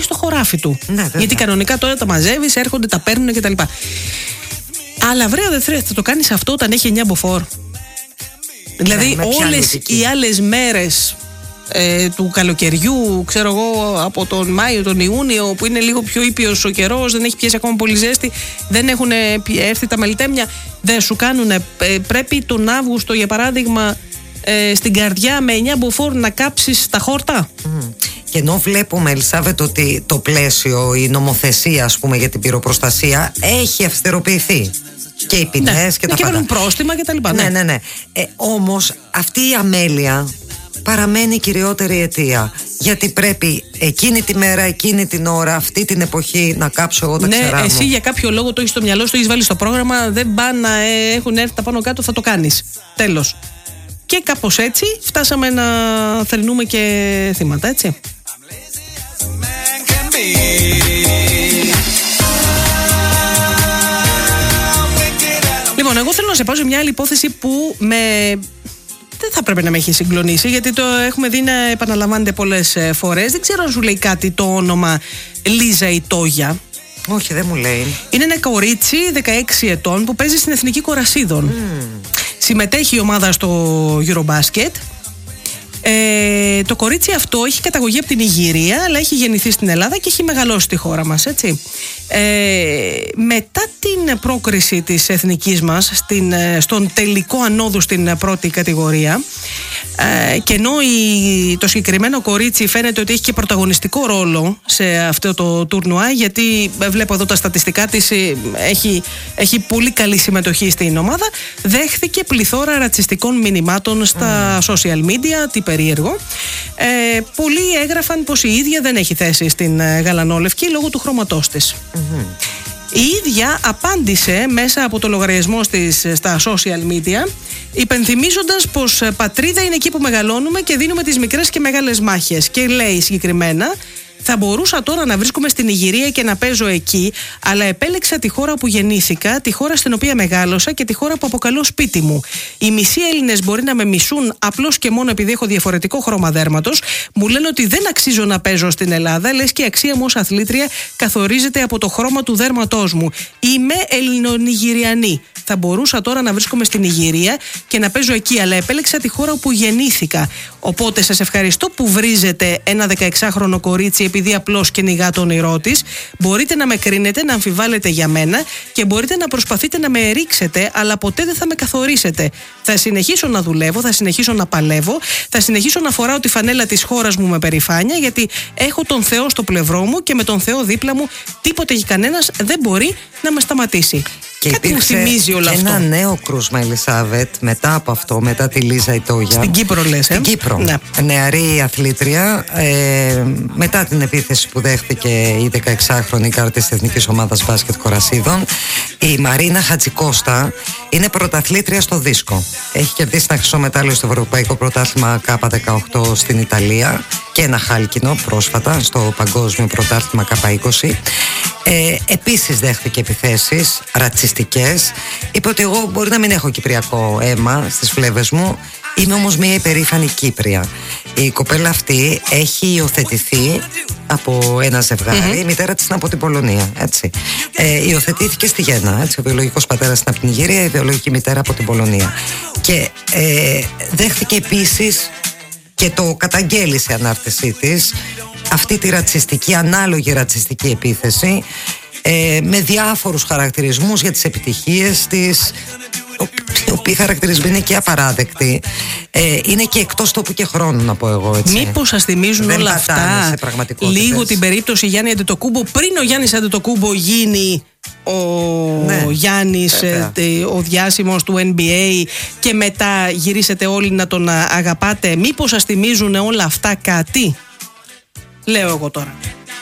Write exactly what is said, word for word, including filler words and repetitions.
στο χωράφι του. Ναι, γιατί κανονικά τώρα τα μαζεύεις, έρχονται, τα παίρνουν κτλ. Αλλά βρε, δεν θα το κάνεις αυτό όταν έχει εννιά μποφόρ. Δηλαδή ναι, όλες οι άλλες μέρες ε, του καλοκαιριού, ξέρω εγώ, από τον Μάιο, τον Ιούνιο, που είναι λίγο πιο ήπιος ο καιρός, δεν έχει πιέσει ακόμα πολύ ζέστη, δεν έχουν έρθει τα μελιτέμια, δεν σου κάνουν. Ε, πρέπει τον Αύγουστο, για παράδειγμα, ε, στην καρδιά με εννιά μποφόρ να κάψεις τα χόρτα. Mm. Και ενώ βλέπουμε, Ελισάβετ, ότι το πλαίσιο, η νομοθεσία, ας πούμε, για την πυροπροστασία έχει αυστηροποιηθεί. Και οι ποινές, ναι, και τα και πάντα. Και πρόστιμα και τα λοιπά. Ναι, ναι, ναι. Ε, όμως αυτή η αμέλεια παραμένει η κυριότερη αιτία. Γιατί πρέπει εκείνη τη μέρα, εκείνη την ώρα, αυτή την εποχή να κάψω εγώ τα ναι, ξερά μου. Εσύ για κάποιο λόγο το έχεις στο μυαλό σου, το έχεις βάλει στο πρόγραμμα, δεν πάνε να ε, έχουν έρθει τα πάνω κάτω, θα το κάνεις. Τέλος. Και κάπως έτσι φτάσαμε να θρηνούμε και θύματα, έτσι. Λοιπόν, εγώ θέλω να σε πάω σε μια άλλη υπόθεση που με... δεν θα πρέπει να με έχει συγκλονίσει, γιατί το έχουμε δει να επαναλαμβάνεται πολλές φορές. Δεν ξέρω αν σου λέει κάτι το όνομα Λίζα Ιτόγια. Όχι, δεν μου λέει. Είναι ένα κορίτσι δεκαέξι ετών που παίζει στην Εθνική Κορασίδων. Mm. Συμμετέχει η ομάδα στο Eurobasket. Ε, το κορίτσι αυτό έχει καταγωγή από την Ιγυρία, αλλά έχει γεννηθεί στην Ελλάδα και έχει μεγαλώσει στη χώρα μας, έτσι. Ε, μετά την πρόκριση της εθνικής μας στην, στον τελικό ανόδου στην πρώτη κατηγορία, ε, και ενώ η, το συγκεκριμένο κορίτσι φαίνεται ότι έχει και πρωταγωνιστικό ρόλο σε αυτό το τουρνουά, γιατί βλέπω εδώ τα στατιστικά της, έχει, έχει πολύ καλή συμμετοχή στην ομάδα, δέχθηκε πληθώρα ρατσιστικών μηνυμάτων στα mm. social media, τι περίεργο. Ε, πολλοί έγραφαν πως η ίδια δεν έχει θέση στην γαλανόλευκη λόγω του χρώματός της. Mm-hmm. Η ίδια απάντησε μέσα από το λογαριασμό της στα social media, υπενθυμίζοντας πως πατρίδα είναι εκεί που μεγαλώνουμε και δίνουμε τις μικρές και μεγάλες μάχες. Και λέει συγκεκριμένα: θα μπορούσα τώρα να βρίσκομαι στην Ιγυρία και να παίζω εκεί, αλλά επέλεξα τη χώρα που γεννήθηκα, τη χώρα στην οποία μεγάλωσα και τη χώρα που αποκαλώ σπίτι μου. Οι μισοί Έλληνες μπορεί να με μισούν απλώς και μόνο επειδή έχω διαφορετικό χρώμα δέρματος. Μου λένε ότι δεν αξίζω να παίζω στην Ελλάδα, λες και η αξία μου ως αθλήτρια καθορίζεται από το χρώμα του δέρματός μου. Είμαι Ελληνονιγηριανή. Θα μπορούσα τώρα να βρίσκομαι στην Ιγυρία και να παίζω εκεί, αλλά επέλεξα τη χώρα όπου γεννήθηκα. Οπότε σας ευχαριστώ που βρίζετε ένα δεκαεξάχρονο κορίτσι επειδή απλώς κυνηγά το όνειρό της. Μπορείτε να με κρίνετε, να αμφιβάλλετε για μένα και μπορείτε να προσπαθείτε να με ρίξετε, αλλά ποτέ δεν θα με καθορίσετε. Θα συνεχίσω να δουλεύω, θα συνεχίσω να παλεύω, θα συνεχίσω να φοράω τη φανέλα της χώρας μου με περηφάνεια, γιατί έχω τον Θεό στο πλευρό μου και με τον Θεό δίπλα μου τίποτε και κανένας δεν μπορεί να με σταματήσει. Και κάτι μου θυμίζει όλο αυτό. Ένα νέο κρούσμα, Ελισάβετ, μετά από αυτό, μετά τη Λίζα Ιτόγια. Στην Κύπρο, λες, ε? Στην Κύπρο. Ναι. Νεαρή αθλήτρια, ε, μετά την επίθεση που δέχτηκε η δεκαεξάχρονη κάρτα της Εθνικής Ομάδας Μπάσκετ Κορασίδων, η Μαρίνα Χατζικώστα είναι πρωταθλήτρια στο δίσκο. Έχει κερδίσει ένα χρυσό μετάλλιο στο Ευρωπαϊκό Πρωτάθλημα Κάπα δεκαοκτώ στην Ιταλία και ένα χάλκινο πρόσφατα στο Παγκόσμιο Πρωτάθλημα Κάπα είκοσι. Ε, επίσης δέχτηκε επιθέσεις ρατσιστικές. Είπε ότι εγώ μπορεί να μην έχω κυπριακό αίμα στις φλέβες μου, είμαι όμως μια υπερήφανη Κύπρια. Η κοπέλα αυτή έχει υιοθετηθεί από ένα ζευγάρι, mm-hmm. η μητέρα της είναι από την Πολωνία, έτσι. Ε, υιοθετήθηκε στη Γέννα, έτσι. Ο βιολογικός πατέρας είναι από την Ιγυρία, η βιολογική μητέρα από την Πολωνία. Και ε, δέχτηκε επίσης και το καταγγέλει σε ανάρτησή της αυτή τη ρατσιστική, ανάλογη ρατσιστική επίθεση, ε, με διάφορους χαρακτηρισμούς για τις επιτυχίες της, οι οποίοι χαρακτηρισμοί είναι και απαράδεκτοι. Ε, είναι και εκτός τόπου και χρόνου, να πω εγώ, έτσι. Μήπως σας θυμίζουν δεν όλα αυτά λίγο την περίπτωση Γιάννη Αντετοκούμπο, πριν ο Γιάννης Αντετοκούμπο γίνει ο ναι, Γιάννης, ε, ο διάσημος του N B A, και μετά γυρίσετε όλοι να τον αγαπάτε. Μήπως σας θυμίζουν όλα αυτά κάτι? Λέω εγώ τώρα.